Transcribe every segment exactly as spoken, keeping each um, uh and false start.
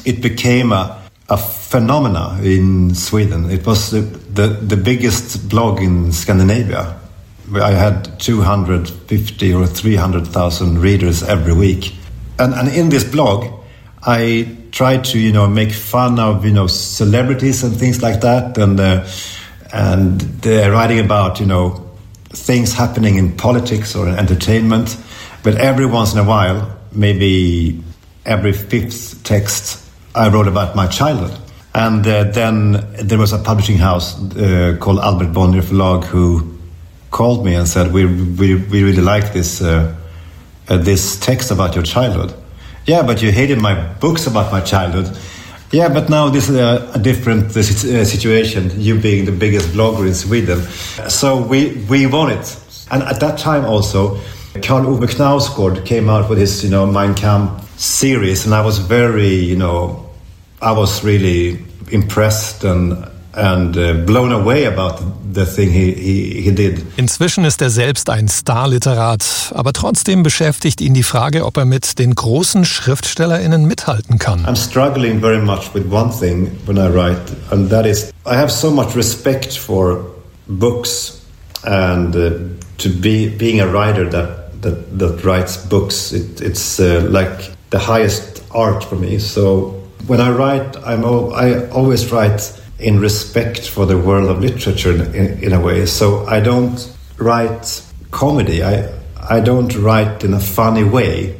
it became a, a phenomena in Sweden. It was the, the, the biggest blog in Scandinavia. I had two hundred fifty or three hundred thousand readers every week. And, and in this blog, I tried to, you know, make fun of, you know, celebrities and things like that. And, uh, and they're writing about, you know, things happening in politics or in entertainment. But every once in a while, maybe every fifth text, I wrote about my childhood. And uh, then there was a publishing house uh, called Albert Bonnier Förlag who called me and said, we we, we really like this uh, uh, this text about your childhood. Yeah, but you hated my books about my childhood. Yeah, but now this is a, a different uh, situation, you being the biggest blogger in Sweden. So we, we won it. And at that time also, Karl Ove Knausgård came out with his, you know, Mein Kampf series, and I was very, you know, I was really impressed and and uh, blown away about the thing he, he, he did. Inzwischen ist er selbst ein Starliterat, aber trotzdem beschäftigt ihn die Frage, ob er mit den großen SchriftstellerInnen mithalten kann. I'm struggling very much with one thing when I write, and that is I have so much respect for books and uh, to be being a writer that that, that writes books. It, it's uh, like the highest art for me. So when I write, I'm al- I always write in respect for the world of literature in, in a way. So I don't write comedy. I I don't write in a funny way,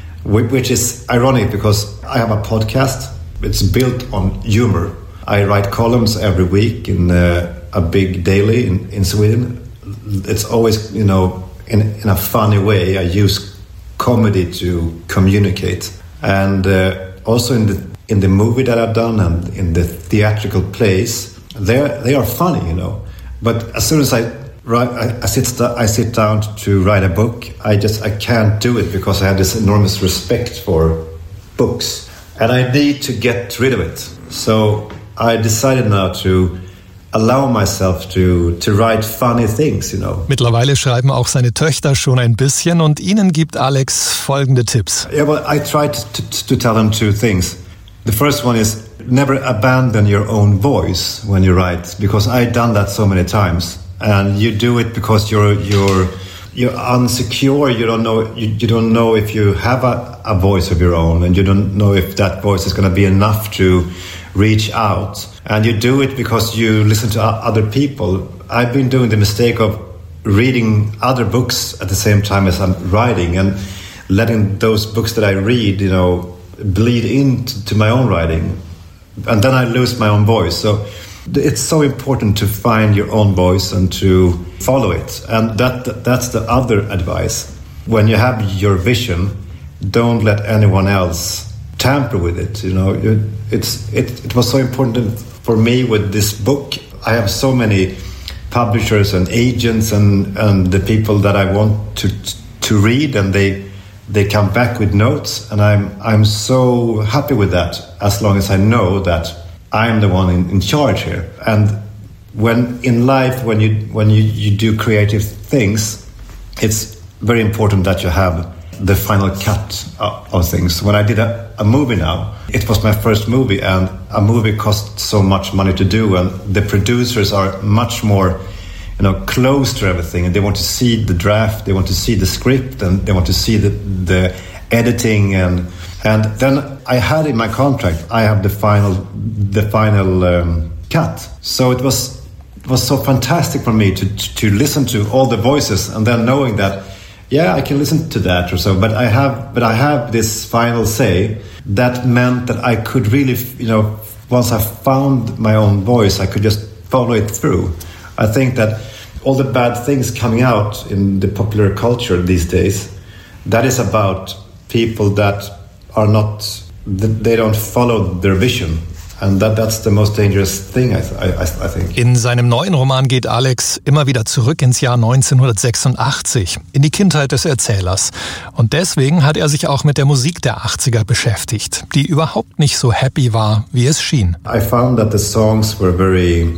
which is ironic because I have a podcast. It's built on humor. I write columns every week in uh, a big daily in, in Sweden. It's always, you know, in, in a funny way. I use comedy to communicate. And uh, also in the in the movie that I've done and in the theatrical plays, they they are funny, you know. But as soon as I write, I, I sit st- I sit down to write a book, I just I can't do it because I have this enormous respect for books, and I need to get rid of it. So I decided now to allow myself to to write funny things, you know. Mittlerweile schreiben auch seine Töchter schon ein bisschen und ihnen gibt Alex folgende Tipps. Yeah, well, I try to, to, to tell them two things. The first one is never abandon your own voice when you write, because I've done that so many times, and you do it because you're you're you're unsecure. You don't know you, you don't know if you have a, a voice of your own, and you don't know if that voice is going to be enough to reach out. And you do it because you listen to other people. I've been doing the mistake of reading other books at the same time as I'm writing, and letting those books that I read, you know, bleed into to my own writing, and then I lose my own voice. So it's so important to find your own voice and to follow it. And that that's the other advice. When you have your vision, don't let anyone else tamper with it. You know, it's it, it was so important for me with this book. I have so many publishers and agents and, and the people that I want to to read, and they They come back with notes, and I'm I'm so happy with that, as long as I know that I'm the one in, in charge here. And when in life, when you when you, you do creative things, it's very important that you have the final cut of, of things. When I did a, a movie now, it was my first movie, and a movie costs so much money to do, and the producers are much more, you know, close to everything, and they want to see the draft, they want to see the script, and they want to see the the editing, and and then I had in my contract, I have the final the final um, cut. So it was it was so fantastic for me to to listen to all the voices, and then knowing that, yeah, I can listen to that or so, but I have but I have this final say. That meant that I could really, you know, once I found my own voice, I could just follow it through. I think that all the bad things coming out in the popular culture these days, that is about people that are not, they don't follow their vision. And that, that's the most dangerous thing, I, I, I think. In seinem neuen Roman geht Alex immer wieder zurück ins Jahr neunzehnhundertsechsundachtzig, in die Kindheit des Erzählers. Und deswegen hat er sich auch mit der Musik der achtziger beschäftigt, die überhaupt nicht so happy war, wie es schien. I found that the songs were very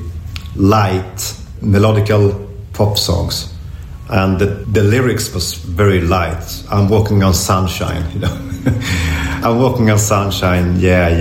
light, melodical pop songs, and the, the lyrics was very light. I'm walking on sunshine, you know. I'm walking on sunshine, yeah,